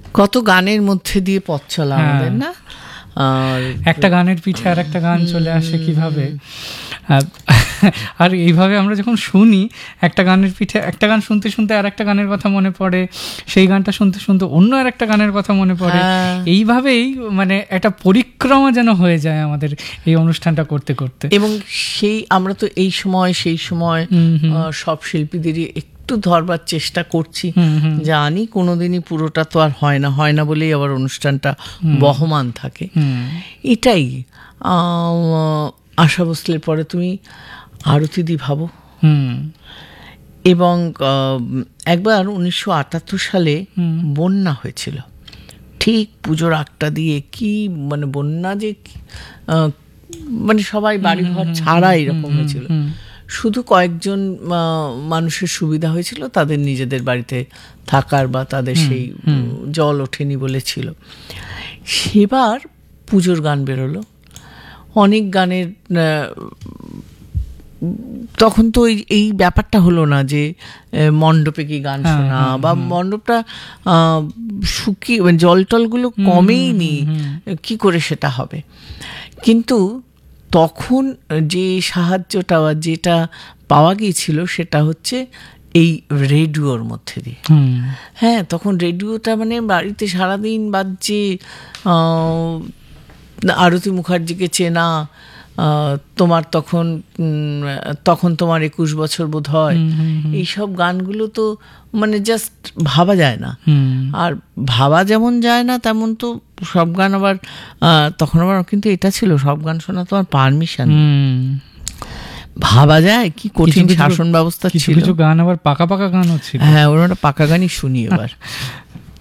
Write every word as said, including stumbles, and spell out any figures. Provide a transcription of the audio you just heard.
কত গানের মধ্যে দিয়ে পথ চলা আমাদের, না? আর একটা গানের পিঠে আর একটা গান চলে আসে কিভাবে, আর এইভাবে আমরা যখন শুনি একটা গানের পিঠে একটা গান শুনতে শুনতে আর একটা গানের কথা মনে পড়ে, সেই গানটা শুনতে শুনতে অন্য আর একটা গানের কথা মনে পড়ে, এইভাবেই মানে একটা পরিক্রমা যেন হয়ে যায় আমাদের এই অনুষ্ঠানটা করতে করতে। এবং সেই আমরা তো এই সময় সেই সময় সব শিল্পীদেরই একটু ধরবার চেষ্টা করছি, জানি কোনোদিনই পুরোটা তো আর হয় না, হয় না বলেই আবার অনুষ্ঠানটা বহমান থাকে। এটাই আশা ভোসলের পরে তুমি আরতিদি ভাবো। এবং একবার উনিশশো আটাত্তর সালে বন্যা হয়েছিল, ঠিক পুজোর আগটা দিয়ে, কি মানে বন্যা যে মানে সবাই বাড়িঘর ছাড়া এরকম হয়েছিল। শুধু কয়েকজন মানুষের সুবিধা হয়েছিল তাদের নিজেদের বাড়িতে থাকার, বা তাদের সেই জল ওঠেনি বলেছিল। সেবার পুজোর গান বেরোলো, অনেক গানের। তখন তো এই ব্যাপারটা হলো না যে মণ্ডপে কি গান শোনা, বা মণ্ডপটা শুকিয়ে জল টলগুলো কমেইনি, কি করে সেটা হবে। কিন্তু তখন যে সাহায্যটা যেটা পাওয়া গিয়েছিল সেটা হচ্ছে এই রেডিওর মধ্যে দিয়ে। হ্যাঁ, তখন রেডিওটা মানে বাড়িতে সারাদিন বাজছে, আরতি মুখার্জিকে চেনা, তোমার তখন তখন তোমার একুশ বছর বোধ হয়, এইসব গানগুলো তো মানে জাস্ট ভাবা যায় না। আর ভাবা যেমন যায় না তেমন তো সব গান আবার, তখন আবার কিন্তু এটা ছিল সব গান শোনা তোমার পারমিশন, ভাবা যায় কি কঠিন শাসন ব্যবস্থা ছিল। কিছু গান আবার পাকা পাকা গানও ছিল। হ্যাঁ, ওরা পাকা গানই শুনি এবার।